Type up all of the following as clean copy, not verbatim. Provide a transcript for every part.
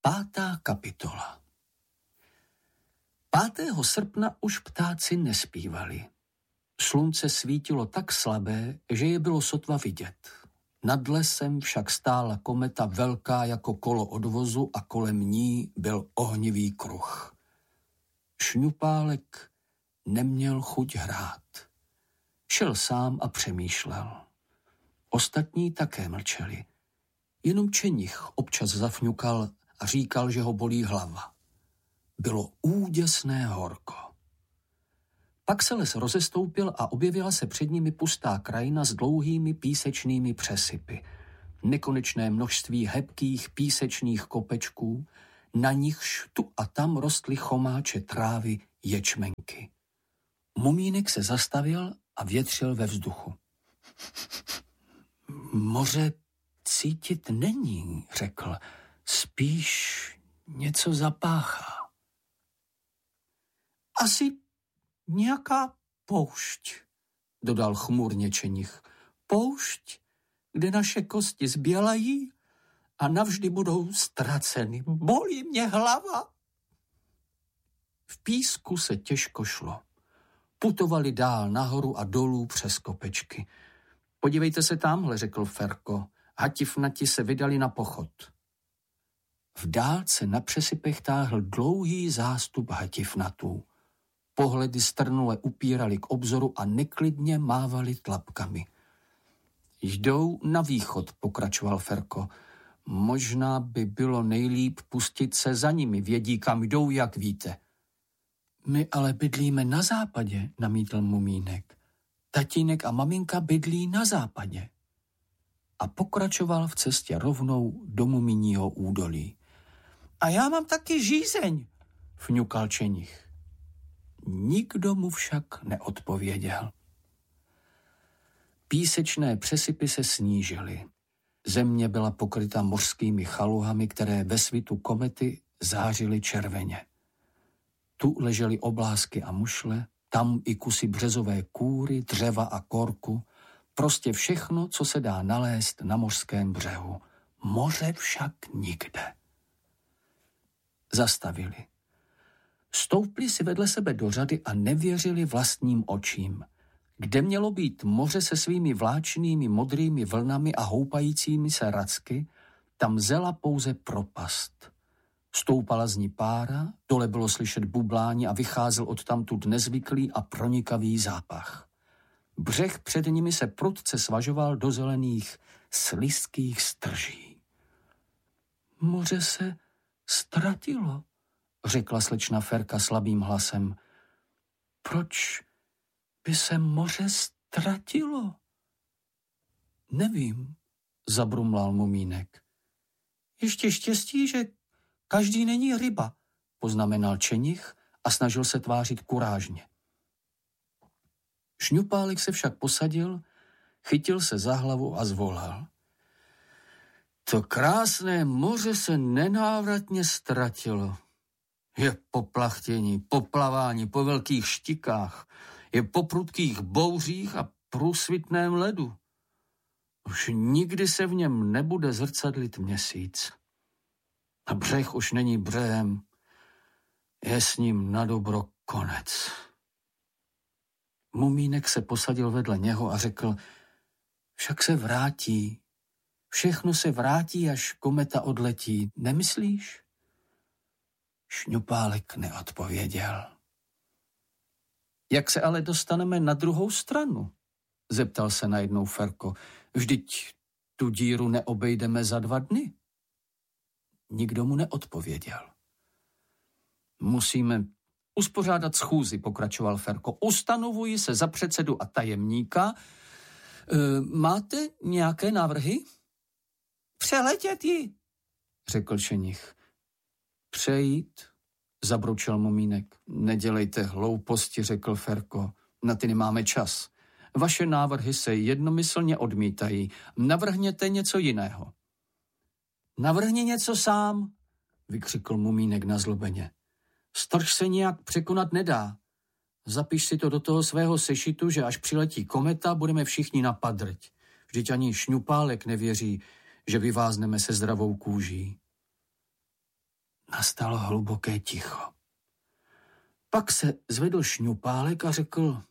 5. kapitola. 5. srpna už ptáci nespívali. Slunce svítilo tak slabé, že je bylo sotva vidět. Nad lesem však stála kometa velká jako kolo odvozu a kolem ní byl ohnivý kruh. Šňupálek neměl chuť hrát. Šel sám a přemýšlel. Ostatní také mlčeli. Jenom Čenich občas zafňukal a říkal, že ho bolí hlava. Bylo úděsné horko. Pak se les rozestoupil a objevila se před nimi pustá krajina s dlouhými písečnými přesypy. Nekonečné množství hebkých písečných kopečků, na nichž tu a tam rostly chomáče trávy, ječmenky. Mumínek se zastavil a větřil ve vzduchu. Moře cítit není, řekl, spíš něco zapáchá. Asi nějaká poušť, dodal chmurně Čenich. Poušť, kde naše kosti zbělají a navždy budou ztraceny. Bolí mě hlava. V písku se těžko šlo. Putovali dál nahoru a dolů přes kopečky. Podívejte se tamhle, řekl Ferko. Hatifnati se vydali na pochod. V dálce na přesypech táhl dlouhý zástup hatifnatů. Pohledy strnule upírali k obzoru a neklidně mávali tlapkami. Jdou na východ, pokračoval Ferko. Možná by bylo nejlíp pustit se za nimi, vědí, kam jdou, jak víte. My ale bydlíme na západě, namítl Mumínek. Tatínek a maminka bydlí na západě. A pokračoval v cestě rovnou do Mumíního údolí. A já mám taky žízeň, fňukal Čenich. Nikdo mu však neodpověděl. Písečné přesypy se snížily. Země byla pokryta mořskými chaluhami, které ve svitu komety zářily červeně. Tu ležely oblázky a mušle, tam i kusy březové kůry, dřeva a korku, prostě všechno, co se dá nalézt na mořském břehu. Moře však nikde. Zastavili. Stoupli si vedle sebe do řady a nevěřili vlastním očím. Kde mělo být moře se svými vláčnými modrými vlnami a houpajícími se racky, tam zela pouze propast. Stoupala z ní pára, dole bylo slyšet bublání a vycházel odtamtud nezvyklý a pronikavý zápach. Břeh před nimi se prudce svažoval do zelených, slizkých strží. Moře se ztratilo, řekla slečna Ferka slabým hlasem. Proč by se moře ztratilo? Nevím, zabrumlal Mumínek. Ještě štěstí, že každý není ryba, poznamenal Čenich a snažil se tvářit kurážně. Šňupálek se však posadil, chytil se za hlavu a zvolal. To krásné moře se nenávratně ztratilo. Je po plachtění, po plavání, po velkých štikách, je po prudkých bouřích a průsvitném ledu. Už nikdy se v něm nebude zrcadlit měsíc. A břeh už není břehem, je s ním na dobro konec. Mumínek se posadil vedle něho a řekl, však se vrátí, všechno se vrátí, až kometa odletí, nemyslíš? Šňupálek neodpověděl. Jak se ale dostaneme na druhou stranu? Zeptal se najednou Ferko. Vždyť tu díru neobejdeme za 2 dny. Nikdo mu neodpověděl. Musíme uspořádat schůzi, pokračoval Ferko. Ustanovuji se za předsedu a tajemníka. Máte nějaké návrhy? Přeletět ji, řekl Čenich. Přejít, zabručel Mumínek. Nedělejte hlouposti, řekl Ferko. Na ty nemáme čas. Vaše návrhy se jednomyslně odmítají. Navrhněte něco jiného. Navrhni něco sám, vykřikl Mumínek nazlobeně. Strž se nijak překonat nedá. Zapiš si to do toho svého sešitu, že až přiletí kometa, budeme všichni na padrť. Vždyť ani Šňupálek nevěří, že vyvázneme se zdravou kůží. Nastalo hluboké ticho. Pak se zvedl Šňupálek a řekl: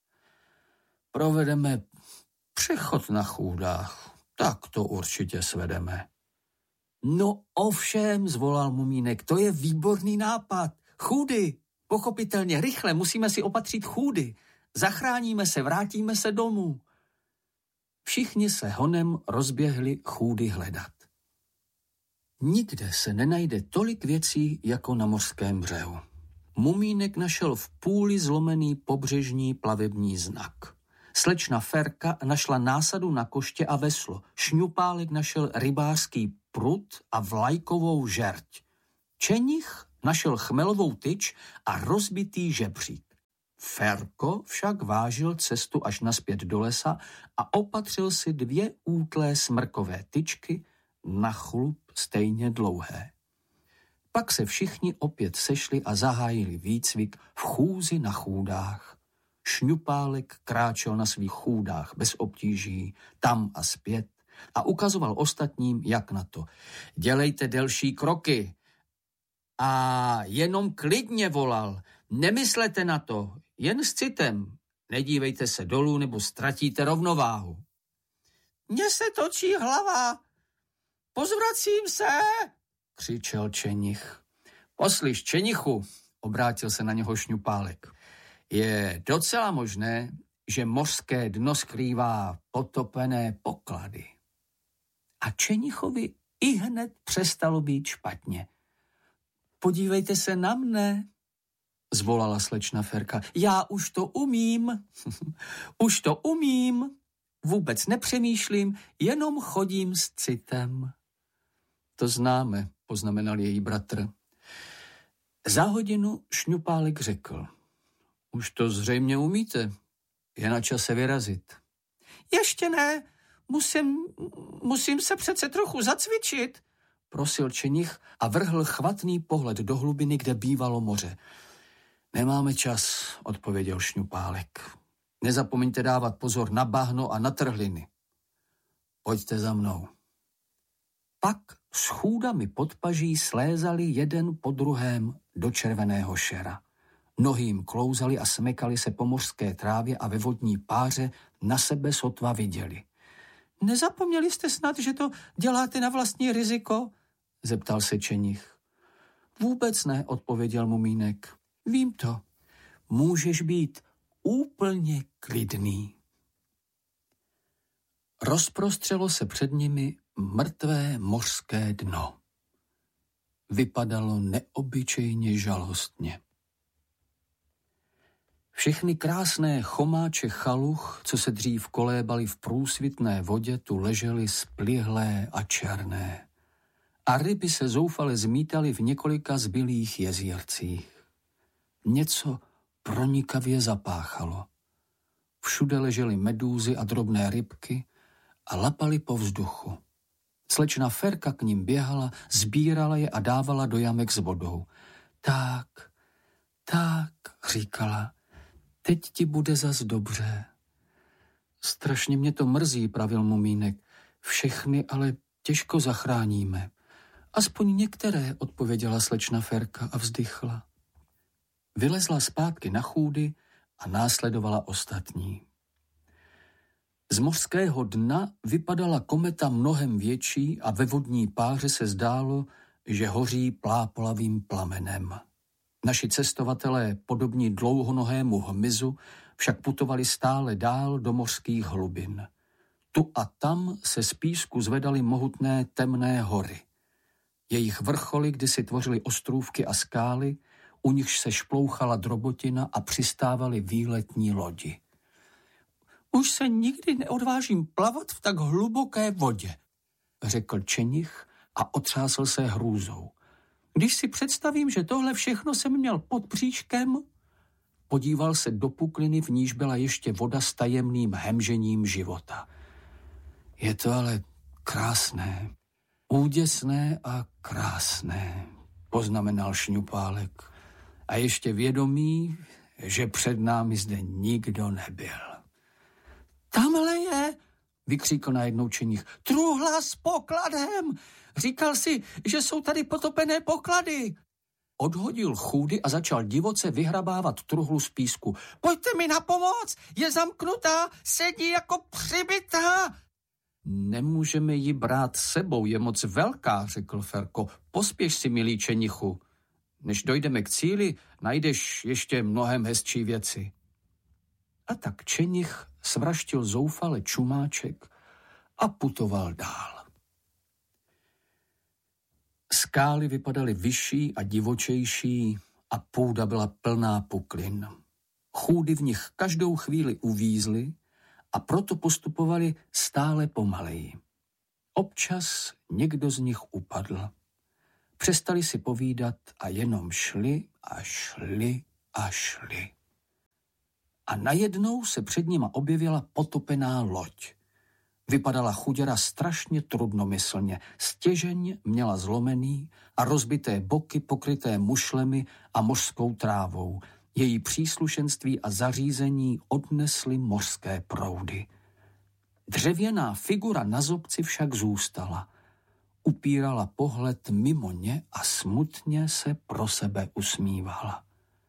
provedeme přechod na chůdách, tak to určitě svedeme. No ovšem, zvolal Mumínek, to je výborný nápad. Chůdy, pochopitelně, rychle, musíme si opatřit chůdy. Zachráníme se, vrátíme se domů. Všichni se honem rozběhli chůdy hledat. Nikde se nenajde tolik věcí, jako na mořském břehu. Mumínek našel v půli zlomený pobřežní plavební znak. Slečna Ferka našla násadu na koště a veslo. Šňupálek našel rybářský prut a vlajkovou žerť. Čenich našel chmelovou tyč a rozbitý žebřík. Ferko však vážil cestu až nazpět do lesa a opatřil si 2 útlé smrkové tyčky, na chlup stejně dlouhé. Pak se všichni opět sešli a zahájili výcvik v chůzi na chůdách. Šňupálek kráčel na svých chůdách bez obtíží, tam a zpět, a ukazoval ostatním, jak na to. Dělejte delší kroky. A jenom klidně volal. Nemyslete na to, jen s citem. Nedívejte se dolů, nebo ztratíte rovnováhu. Mně se točí hlava. Pozvracím se, křičel Čenich. Poslyš, Čenichu, obrátil se na něho Šňupálek. Je docela možné, že mořské dno skrývá potopené poklady. A Čenichovi ihned přestalo být špatně. Podívejte se na mne, zvolala slečna Ferka. Já už to umím. Už to umím. Vůbec nepřemýšlím, jenom chodím s citem. To známe, poznamenal její bratr. Za hodinu Šňupálek řekl. Už to zřejmě umíte. Je na čase vyrazit. Ještě ne. Musím se přece trochu zacvičit, prosil Čenich a vrhl chvatný pohled do hlubiny, kde bývalo moře. Nemáme čas, odpověděl Šňupálek. Nezapomeňte dávat pozor na bahno a na trhliny. Pojďte za mnou. Pak s chůdami pod paží slézali jeden po druhém do červeného šera. Nohy jim klouzali a smekali se po mořské trávě a ve vodní páře na sebe sotva viděli. Nezapomněli jste snad, že to děláte na vlastní riziko? Zeptal se Čenich. Vůbec ne, odpověděl Mumínek. Vím to. Můžeš být úplně klidný. Rozprostřelo se před nimi mrtvé mořské dno. Vypadalo neobyčejně žalostně. Všechny krásné chomáče chaluch, co se dřív kolébaly v průsvitné vodě, tu ležely splihlé a černé. A ryby se zoufale zmítaly v několika zbylých jezírcích. Něco pronikavě zapáchalo. Všude ležely medúzy a drobné rybky a lapaly po vzduchu. Slečna Ferka k ním běhala, sbírala je a dávala do jamek s vodou. Tak, říkala, teď ti bude zas dobře. Strašně mě to mrzí, pravil Mumínek. Všechny ale těžko zachráníme. Aspoň některé, odpověděla slečna Ferka a vzdychla. Vylezla zpátky na chůdy a následovala ostatní. Z mořského dna vypadala kometa mnohem větší a ve vodní páře se zdálo, že hoří plápolavým plamenem. Naši cestovatelé, podobní dlouhonohému hmyzu, však putovali stále dál do mořských hlubin. Tu a tam se z písku zvedaly mohutné temné hory. Jejich vrcholy kdysi tvořily ostrůvky a skály, u nichž se šplouchala drobotina a přistávaly výletní lodi. Už se nikdy neodvážím plavat v tak hluboké vodě, řekl Čenich a otřásl se hrůzou. Když si představím, že tohle všechno jsem měl pod bříškem, podíval se do pukliny, v níž byla ještě voda s tajemným hemžením života. Je to ale krásné, úděsné a krásné, poznamenal Šňupálek. A ještě vědomí, že před námi zde nikdo nebyl. Tamhle je, vykřikl najednou Čenich. Truhla s pokladem! Říkal si, že jsou tady potopené poklady. Odhodil chůdy a začal divoce vyhrabávat truhlu z písku. Pojďte mi na pomoc, je zamknutá, sedí jako přibitá. Nemůžeme ji brát sebou, je moc velká, řekl Ferko. Pospěš si, milý Čenichu. Než dojdeme k cíli, najdeš ještě mnohem hezčí věci. A tak Čenich svraštil zoufale čumáček a putoval dál. Skály vypadaly vyšší a divočejší a půda byla plná puklin. Chůdy v nich každou chvíli uvízly a proto postupovali stále pomaleji. Občas někdo z nich upadl. Přestali si povídat a jenom šli a šli a šli. A najednou se před nima objevila potopená loď. Vypadala chuděra strašně trudnomyslně. Stěžeň měla zlomený a rozbité boky pokryté mušlemi a mořskou trávou. Její příslušenství a zařízení odnesly mořské proudy. Dřevěná figura na zobci však zůstala. Upírala pohled mimo ně a smutně se pro sebe usmívala.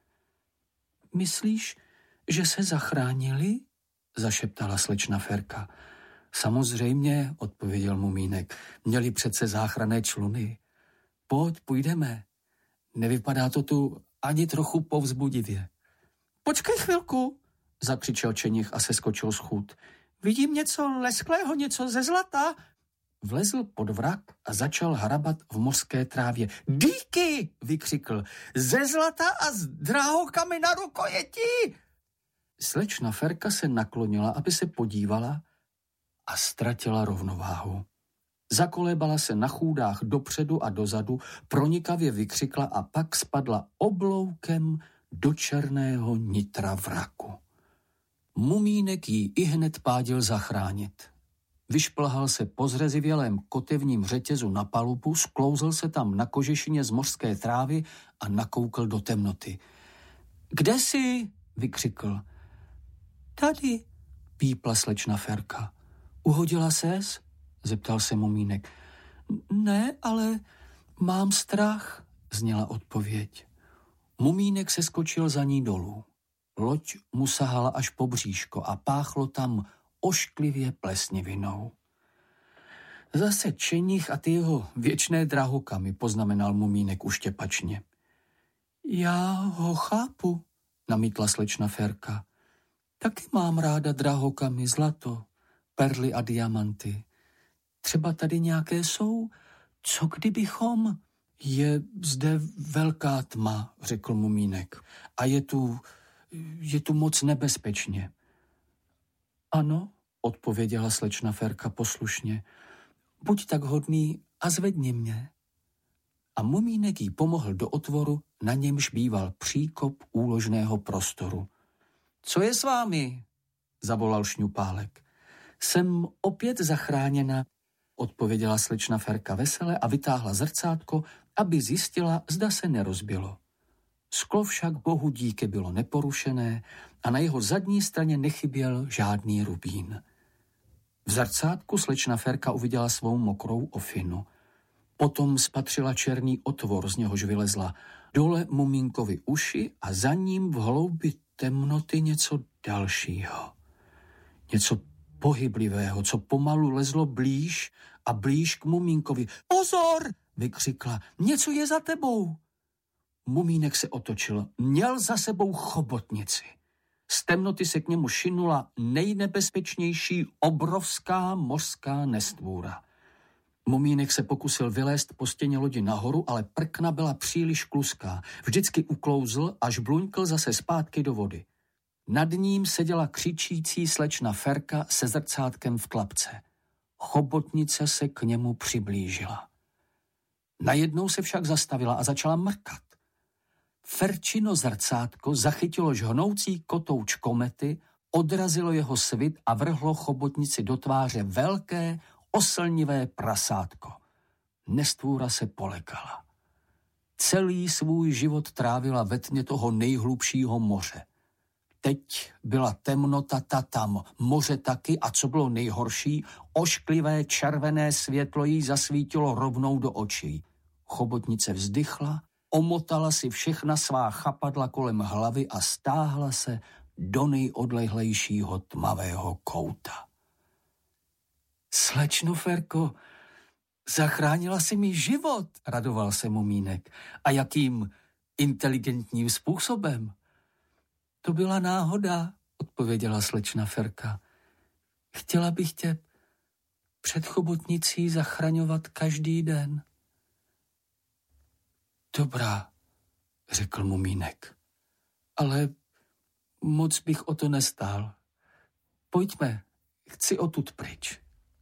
Myslíš, že se zachránili? Zašeptala slečna Ferka. Samozřejmě, odpověděl Mumínek, měli přece záchranné čluny. Pojď, půjdeme. Nevypadá to tu ani trochu povzbudivě. Počkej chvilku, zakřičel Čenich a seskočil z chůd. Vidím něco lesklého, něco ze zlata. Vlezl pod vrak a začal hrabat v mořské trávě. Díky, vykřikl, ze zlata a s drahokami na rukojeti. Slečna Ferka se naklonila, aby se podívala a ztratila rovnováhu. Zakolébala se na chůdách dopředu a dozadu, pronikavě vykřikla a pak spadla obloukem do černého nitra vraku. Mumínek ji ihned pádil zachránit. Vyšplhal se po zrezivělém kotevním řetězu na palubu, sklouzl se tam na kožešině z mořské trávy a nakoukl do temnoty. Kde jsi? Vykřikl. Tady, pípla slečna Ferka. Uhodila ses? Zeptal se Mumínek. Ne, ale mám strach, zněla odpověď. Mumínek se skočil za ní dolů. Loď mu sahala až po bříško a páchlo tam ošklivě plesnivinou. Zase Čenich a ty jeho věčné drahokamy, poznamenal Mumínek uštěpačně. Já ho chápu, namítla slečna Ferka. Taky mám ráda drahokamy, zlato, perly a diamanty. Třeba tady nějaké jsou? Co kdybychom? Je zde velká tma, řekl Mumínek. A je tu moc nebezpečně. Ano, odpověděla slečna Ferka poslušně. Buď tak hodný a zvedni mě. A Mumínek jí pomohl do otvoru, na němž býval příkop úložného prostoru. Co je s vámi? Zavolal Šňupálek. Jsem opět zachráněna, odpověděla slečna Ferka vesele a vytáhla zrcátko, aby zjistila, zda se nerozbilo. Sklo však bohu díky bylo neporušené a na jeho zadní straně nechyběl žádný rubín. V zrcátku slečna Ferka uviděla svou mokrou ofinu. Potom spatřila černý otvor, z něhož vylezla dole Mumínkovi uši a za ním v hloubi temnoty něco dalšího. Něco pohyblivého, co pomalu lezlo blíž a blíž k Mumínkovi. Pozor, vykřikla, něco je za tebou. Mumínek se otočil, měl za sebou chobotnici. Z temnoty se k němu šinula nejnebezpečnější obrovská mořská nestvůra. Mumínek se pokusil vylézt po stěně lodi nahoru, ale prkna byla příliš kluská. Vždycky uklouzl, až bluňkl zase zpátky do vody. Nad ním seděla křičící slečna Ferka se zrcátkem v tlapce. Chobotnice se k němu přiblížila. Najednou se však zastavila a začala mrkat. Ferčino zrcátko zachytilo žhnoucí kotouč komety, odrazilo jeho svit a vrhlo chobotnici do tváře velké, oslnivé prasátko. Nestvůra se polekala. Celý svůj život trávila ve tmě toho nejhlubšího moře. Teď byla temnota tam, moře taky a co bylo nejhorší, ošklivé červené světlo jí zasvítilo rovnou do očí. Chobotnice vzdychla, omotala si všechna svá chapadla kolem hlavy a stáhla se do nejodlehlejšího tmavého kouta. Slečno Ferko, zachránila si mi život, radoval se Mumínek. A jakým inteligentním způsobem? To byla náhoda, odpověděla slečna Ferka. Chtěla bych tě před chobotnicí zachraňovat každý den. Dobrá, řekl Mumínek, ale moc bych o to nestál. Pojďme, chci odtud pryč.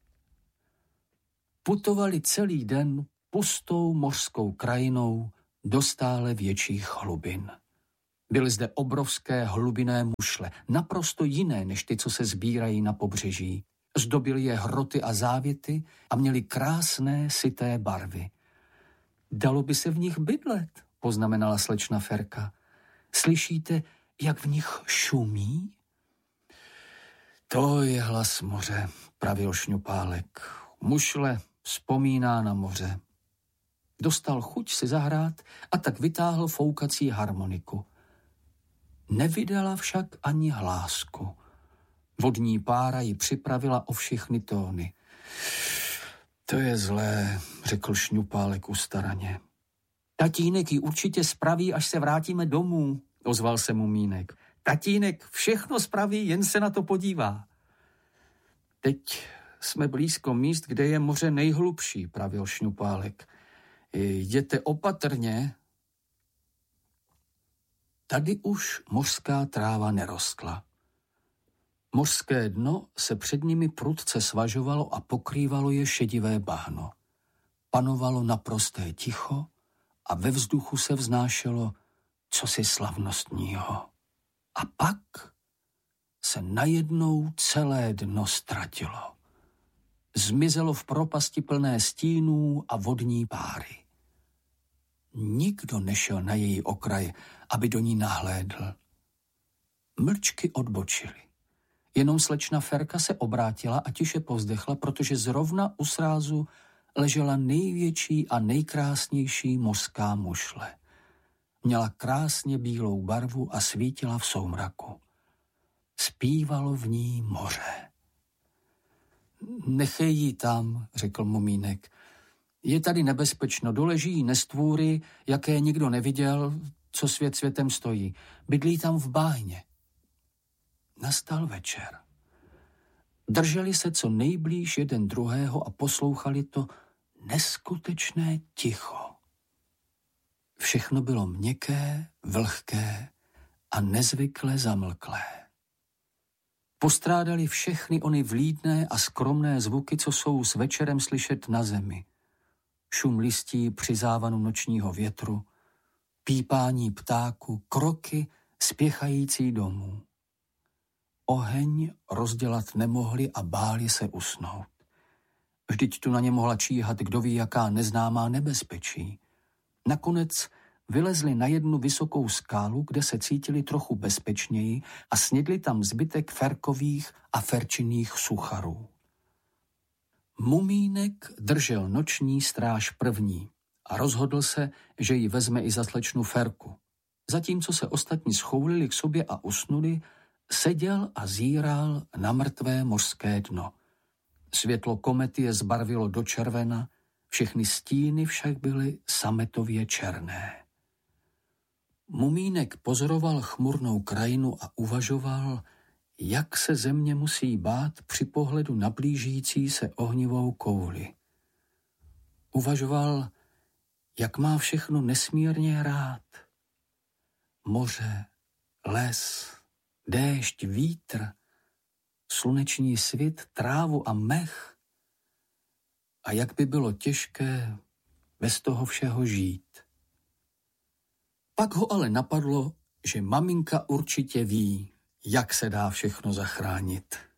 Putovali celý den pustou mořskou krajinou do stále větších hlubin. Byly zde obrovské hlubinné mušle, naprosto jiné než ty, co se sbírají na pobřeží. Zdobily je hroty a závěty a měly krásné, syté barvy. Dalo by se v nich bydlet, poznamenala slečna Ferka. Slyšíte, jak v nich šumí? To je hlas moře, pravil Šňupálek. Mušle vzpomíná na moře. Dostal chuť si zahrát a tak vytáhl foukací harmoniku. Nevydala však ani hlásku. Vodní pára ji připravila o všechny tóny. To je zlé, řekl Šňupálek ustaraně. Tatínek ji určitě spraví, až se vrátíme domů, ozval se Mumínek. Tatínek všechno spraví, jen se na to podívá. Teď jsme blízko míst, kde je moře nejhlubší, pravil Šňupálek. Jděte opatrně. Tady už mořská tráva nerostla. Mořské dno se před nimi prudce svažovalo a pokrývalo je šedivé bahno. Panovalo naprosté ticho a ve vzduchu se vznášelo cosi slavnostního. A pak se najednou celé dno ztratilo. Zmizelo v propasti plné stínů a vodní páry. Nikdo nešel na její okraj, aby do ní nahlédl. Mlčky odbočily. Jenom slečna Ferka se obrátila a tiše povzdechla, protože zrovna u srázu ležela největší a nejkrásnější mořská mušle. Měla krásně bílou barvu a svítila v soumraku. Zpívalo v ní moře. Nechej jí tam, řekl Mumínek. Je tady nebezpečno, dole žijí nestvůry, jaké nikdo neviděl, co svět světem stojí. Bydlí tam v báhně. Nastal večer. Drželi se co nejblíž jeden druhého a poslouchali to neskutečné ticho. Všechno bylo měkké, vlhké a nezvykle zamlklé. Postrádali všechny ony vlídné a skromné zvuky, co jsou s večerem slyšet na zemi. Šum listí při závanu nočního větru, pípání ptáku, kroky spěchající domů. Oheň rozdělat nemohli a báli se usnout. Vždyť tu na ně mohla číhat kdo ví jaká neznámá nebezpečí. Nakonec vylezli na jednu vysokou skálu, kde se cítili trochu bezpečněji a snědli tam zbytek Ferkových a Ferčiných sucharů. Mumínek držel noční stráž první a rozhodl se, že ji vezme i za slečnu Ferku. Zatímco se ostatní schoulili k sobě a usnuli, seděl a zíral na mrtvé mořské dno. Světlo komety je zbarvilo do červena, všechny stíny však byly sametově černé. Mumínek pozoroval chmurnou krajinu a uvažoval, jak se země musí bát při pohledu na blížící se ohnivou kouli. Uvažoval, jak má všechno nesmírně rád. Moře, les, déšť, vítr, sluneční svit, trávu a mech. A jak by bylo těžké bez toho všeho žít. Pak ho ale napadlo, že maminka určitě ví, jak se dá všechno zachránit.